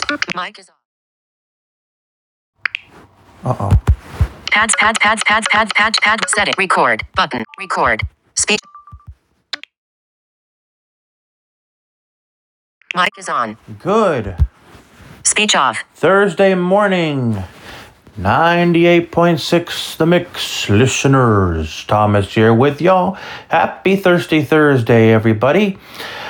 Mic is on. Uh-oh. Pads. Set it. Record. Button. Record. Speech. Mic is on. Good. Speech off. Thursday morning. 98.6 The Mix listeners. Thomas here with y'all. Happy Thursday, everybody.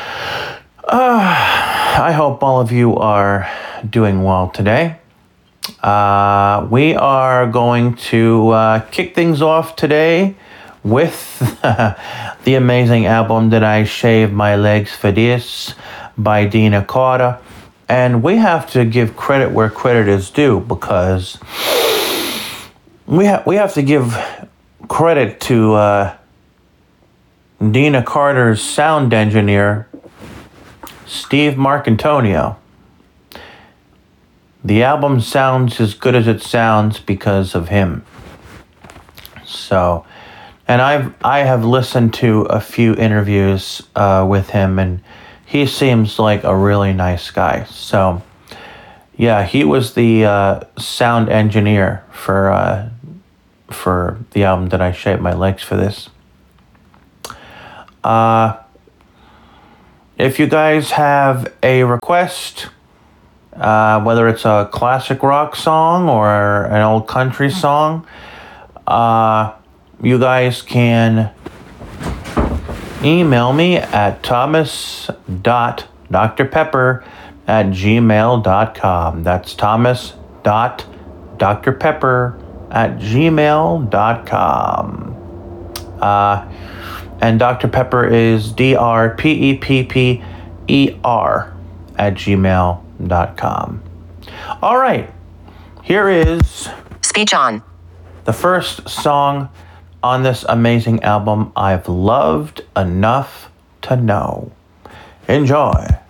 I hope all of you are doing well today. We are going to kick things off today with the amazing album that I Shaved My Legs for This by Deana Carter. And we have to give credit where credit is due, because we have to give credit to Deana Carter's sound engineer, Steve Marcantonio. The album sounds as good as it sounds because of him. So, and I have listened to a few interviews with him, and he seems like a really nice guy. So, yeah, he was the sound engineer for the album that I Shaved My Legs for This. If you guys have a request, whether it's a classic rock song or an old country song, you guys can email me at thomas.drpepper@gmail.com. That's thomas.drpepper@gmail.com. And Dr. Pepper is drpepper@gmail.com. All right, here is Speech on. the first song on this amazing album, I've Loved Enough to Know. Enjoy.